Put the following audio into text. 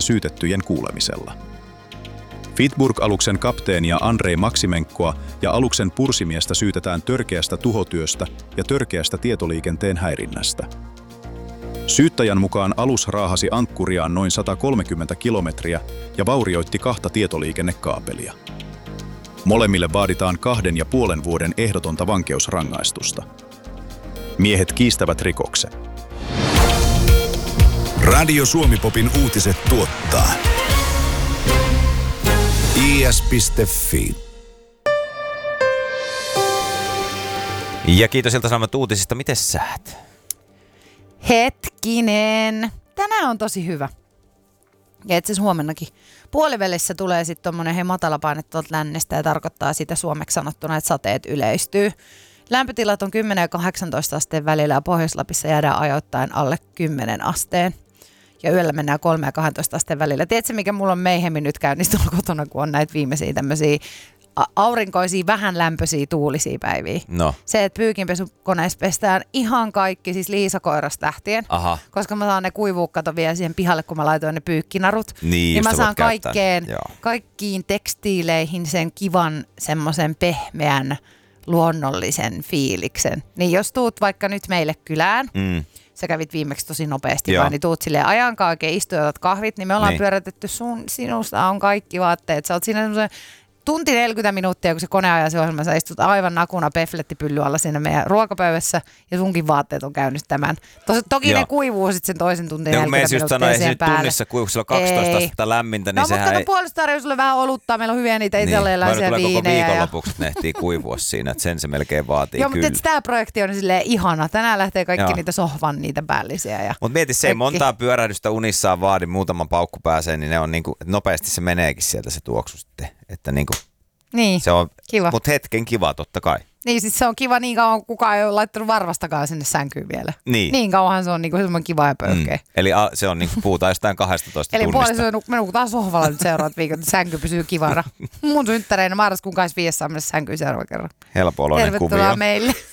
syytettyjen kuulemisella. Fitburg-aluksen kapteenia Andrei Maksimenkoa ja aluksen pursimiestä syytetään törkeästä tuhotyöstä ja törkeästä tietoliikenteen häirinnästä. Syyttäjän mukaan alus raahasi ankkuriaan noin 130 kilometriä ja vaurioitti 2 tietoliikennekaapelia. Molemmille vaaditaan 2,5 vuoden ehdotonta vankeusrangaistusta. Miehet kiistävät rikoksen. Radio Suomi-popin uutiset tuottaa is.fi. Ja kiitos Ilta-Sanomat uutisista. Mites säät? Hetkinen. Tänään on tosi hyvä. Ja itse asiassa huomennakin. Puolivälissä tulee sitten tommonen matalapaine tuolta lännestä ja tarkoittaa sitä suomeksi sanottuna, että sateet yleistyy. Lämpötilat on 10 ja 18 asteen välillä ja Pohjois-Lapissa jäädään ajoittain alle 10 asteen. Ja yöllä mennään 3 ja 12 asteen välillä. Tiedätkö, mikä mulla on meihemmin nyt käynnistä kotona, kun on näitä viimeisiä tämmöisiä aurinkoisia, vähän lämpöisiä, tuulisia päiviä. No. Se, että pyykinpesukoneessa pestään ihan kaikki, siis Liisa-koirasta lähtien. Aha. Koska mä saan ne kuivuukkato vielä siihen pihalle, kun mä laitoin ne pyykkinarut. Niin mä saan kaikkiin tekstiileihin sen kivan, semmoisen pehmeän, luonnollisen fiiliksen. Niin jos tuut vaikka nyt meille kylään, sä kävit viimeksi tosi nopeasti vaan, niin tuut silleen ajankaan oikein istujotat kahvit, niin me ollaan pyörätetty sinusta on kaikki vaatteet. Sä oot siinä semmoisen tunti 40 minuuttia, kun se kone ajaa se ohjelma, sä istut aivan nakuna peflettipylly alla siinä meidän ruokapöydässä ja sunkin vaatteet on käynyt tämän. Toki ne kuivuu sitten sen toisen tuntin 40 minuuttia siihen päälle. Tunnissa kuivuu, kun sillä on 12 astetta lämmintä, niin sehän mutta puolesta tarjoaa sulle vähän olutta, meillä on hyviä niitä italialaisia viinejä. Koko viikonlopuksi nehtii kuivua siinä, että sen se melkein vaatii kyllä. Mutta tämä projekti on silleen ihana. Tänään lähtee kaikki niitä sohvan, niitä päällisiä. Mutta mieti se, montaa pyörähdystä unissaan vaadi, muutaman paukku pääsee, niin ne on niinku, nopeasti se meneekin sieltä se tuoksu sitten. Että niinku, niin, se on kiva. Mutta hetken kiva totta kai. Niin, siis se on kiva niin kauan, kukaan ei ole laittanut varvastakaan sinne sänkyyn vielä. Niin kauanhan se on niinku semmoinen kiva ja pöyhkeä. Eli se on niinku, puhutaan jostain 12 Eli tunnista. Eli me nukutaan sohvalla nyt seuraavat viikot, että sänky pysyy kivana. Mun synttäreinä marraskuun 25. saa mennä sänkyyn seuraavan kerran. Helppo-oloinen kuvio. Tervetuloa meille.